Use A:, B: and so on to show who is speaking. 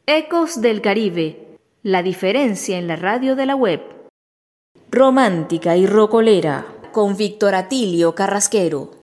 A: Ecos del Caribe, la diferencia en la radio de la web. Romántica y rocolera, con Víctor Atilio Carrasquero.